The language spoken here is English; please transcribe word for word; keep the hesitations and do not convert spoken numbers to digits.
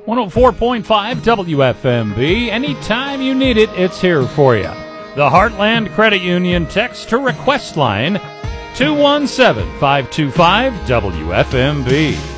one oh four point five W F M B. Anytime you need it, it's here for you. The Heartland Credit Union text to request line two one seven, five two five, W F M B.